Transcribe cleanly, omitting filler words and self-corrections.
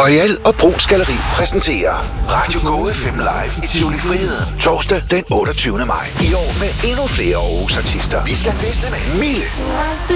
Royal og Brugs Galleri præsenterer Radio Go FM Live i Tivoli Friheden. Torsdag den 28. maj. I år med endnu flere Aarhus artister. Vi skal feste med Mille,